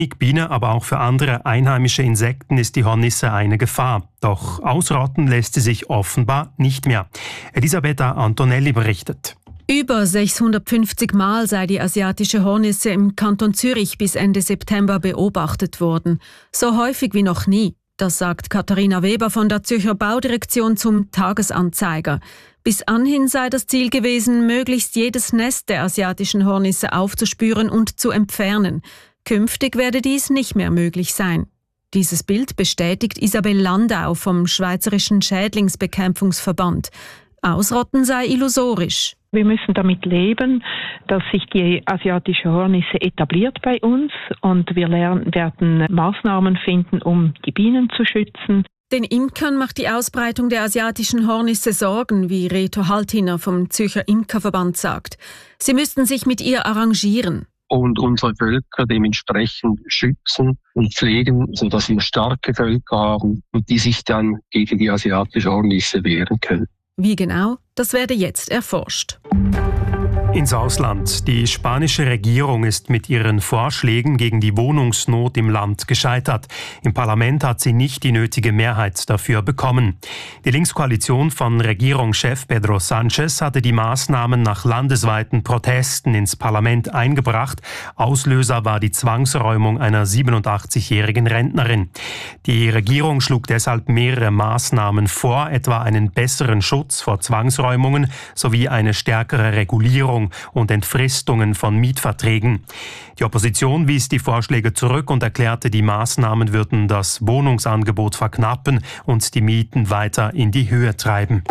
Biene, aber auch für andere einheimische Insekten ist die Hornisse eine Gefahr. Doch ausrotten lässt sie sich offenbar nicht mehr. Elisabetta Antonelli berichtet. Über 650 Mal sei die asiatische Hornisse im Kanton Zürich bis Ende September beobachtet worden. So häufig wie noch nie. Das sagt Katharina Weber von der Zürcher Baudirektion zum Tagesanzeiger. Bis anhin sei das Ziel gewesen, möglichst jedes Nest der asiatischen Hornisse aufzuspüren und zu entfernen. Künftig werde dies nicht mehr möglich sein. Dieses Bild bestätigt Isabel Landau vom Schweizerischen Schädlingsbekämpfungsverband. Ausrotten sei illusorisch. Wir müssen damit leben, dass sich die asiatische Hornisse etabliert bei uns und wir werden Maßnahmen finden, um die Bienen zu schützen. Den Imkern macht die Ausbreitung der asiatischen Hornisse Sorgen, wie Reto Haltiner vom Zürcher Imkerverband sagt. Sie müssten sich mit ihr arrangieren. Und unsere Völker dementsprechend schützen und pflegen, sodass wir starke Völker haben und die sich dann gegen die asiatische Hornisse wehren können. Wie genau? Das werde jetzt erforscht. Ins Ausland. Die spanische Regierung ist mit ihren Vorschlägen gegen die Wohnungsnot im Land gescheitert. Im Parlament hat sie nicht die nötige Mehrheit dafür bekommen. Die Linkskoalition von Regierungschef Pedro Sánchez hatte die Maßnahmen nach landesweiten Protesten ins Parlament eingebracht. Auslöser war die Zwangsräumung einer 87-jährigen Rentnerin. Die Regierung schlug deshalb mehrere Maßnahmen vor, etwa einen besseren Schutz vor Zwangsräumungen sowie eine stärkere Regulierung und Entfristungen von Mietverträgen. Die Opposition wies die Vorschläge zurück und erklärte, die Maßnahmen würden das Wohnungsangebot verknappen und die Mieten weiter in die Höhe treiben.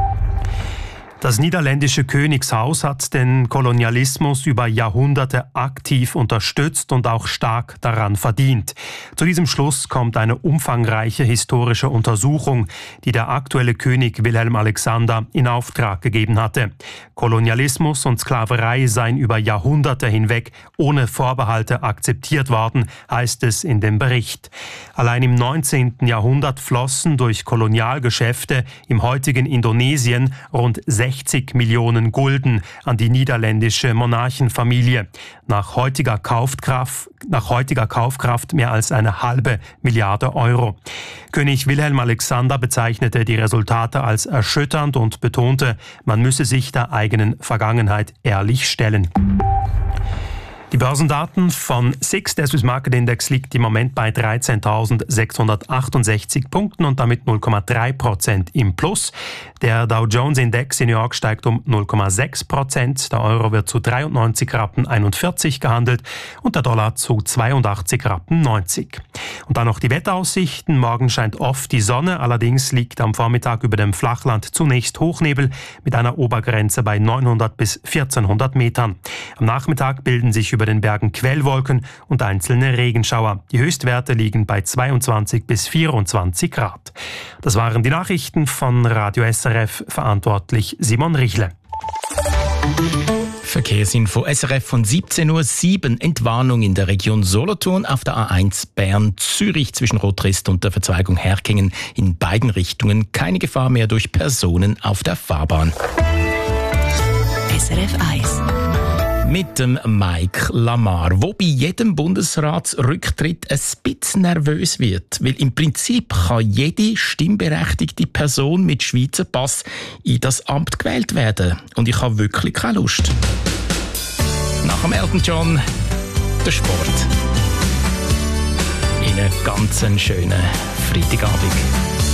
Das niederländische Königshaus hat den Kolonialismus über Jahrhunderte aktiv unterstützt und auch stark daran verdient. Zu diesem Schluss kommt eine umfangreiche historische Untersuchung, die der aktuelle König Wilhelm Alexander in Auftrag gegeben hatte. Kolonialismus und Sklaverei seien über Jahrhunderte hinweg ohne Vorbehalte akzeptiert worden, heißt es in dem Bericht. Allein im 19. Jahrhundert flossen durch Kolonialgeschäfte im heutigen Indonesien rund 60 Millionen Gulden an die niederländische Monarchenfamilie. Nach heutiger Kaufkraft mehr als 1,5 Milliarde Euro. König Wilhelm Alexander bezeichnete die Resultate als erschütternd und betonte, man müsse sich der eigenen Vergangenheit ehrlich stellen. Die Börsendaten von SIX, der Swiss Market Index, liegt im Moment bei 13.668 Punkten und damit 0,3% im Plus. Der Dow Jones Index in New York steigt um 0,6%. Der Euro wird zu 93,41 Rappen gehandelt und der Dollar zu 82,90 Rappen. Und dann noch die Wetteraussichten. Morgen scheint oft die Sonne, allerdings liegt am Vormittag über dem Flachland zunächst Hochnebel mit einer Obergrenze bei 900 bis 1400 Metern. Am Nachmittag bilden sich über den Bergen Quellwolken und einzelne Regenschauer. Die Höchstwerte liegen bei 22 bis 24 Grad. Das waren die Nachrichten von Radio SRF, verantwortlich Simon Richle. Verkehrsinfo SRF von 17.07 Uhr. Entwarnung in der Region Solothurn auf der A1 Bern-Zürich zwischen Rotrist und der Verzweigung Herkingen in beiden Richtungen. Keine Gefahr mehr durch Personen auf der Fahrbahn. SRF 1 mit dem Mike Lamar, wo bei jedem Bundesratsrücktritt ein bisschen nervös wird. Weil im Prinzip kann jede stimmberechtigte Person mit Schweizer Pass in das Amt gewählt werden. Und ich habe wirklich keine Lust. Nach dem Elton John der Sport. Ihnen ganz einen schönen Freitagabend.